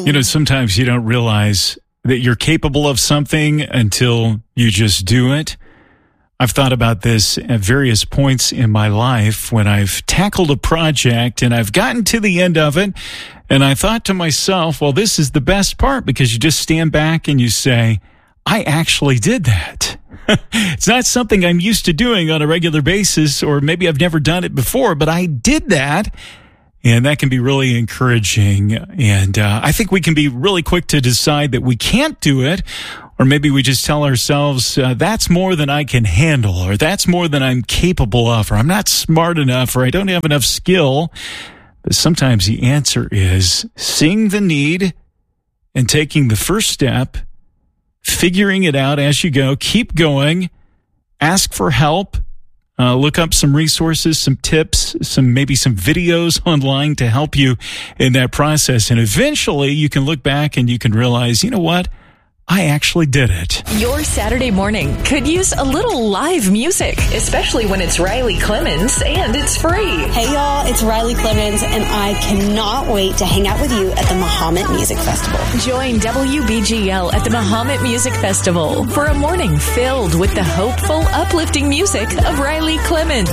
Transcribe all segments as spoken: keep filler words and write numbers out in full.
You know, sometimes you don't realize that you're capable of something until you just do it. I've thought about this at various points in my life when I've tackled a project and I've gotten to the end of it. And I thought to myself, well, this is the best part, because you just stand back and you say, I actually did that. It's not something I'm used to doing on a regular basis, or maybe I've never done it before, but I did that. And that can be really encouraging. And uh, I think we can be really quick to decide that we can't do it. Or maybe we just tell ourselves, uh, that's more than I can handle, or that's more than I'm capable of, or I'm not smart enough, or I don't have enough skill. But sometimes the answer is seeing the need and taking the first step, figuring it out as you go, keep going, ask for help. Uh, look up some resources, some tips, some maybe some videos online to help you in that process. And eventually you can look back and you can realize, you know what? I actually did it. Your Saturday morning could use a little live music, especially when it's Riley Clemens and it's free. Hey y'all, it's Riley Clemens, and I cannot wait to hang out with you at the Mahomet Music Festival. Join W B G L at the Mahomet Music Festival for a morning filled with the hopeful, uplifting music of Riley Clemens.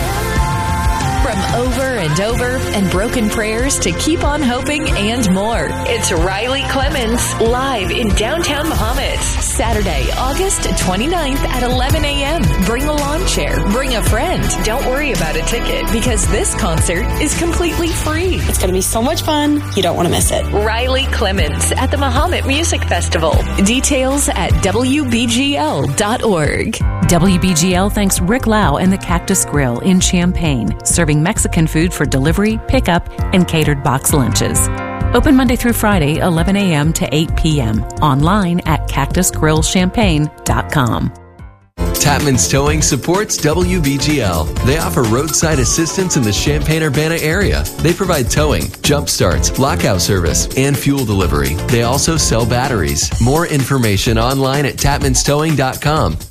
From over and over and broken prayers to keep on hoping and more. It's Riley Clemens live in downtown Mahomet. Saturday, August twenty-ninth at eleven a.m. Bring a lawn chair. Bring a friend. Don't worry about a ticket, because this concert is completely free. It's going to be so much fun. You don't want to miss it. Riley Clemens at the Mahomet Music Festival. Details at W B G L dot org. W B G L thanks Rick Lau and the Cactus Grill in Champaign, serving Mexican food for delivery, pickup, and catered box lunches. Open Monday through Friday, eleven a.m. to eight p.m. Online at cactus grill champagne dot com. Tapman's Towing supports W B G L. They offer roadside assistance in the Champaign-Urbana area. They provide towing, jump starts, lockout service, and fuel delivery. They also sell batteries. More information online at tapmans towing dot com.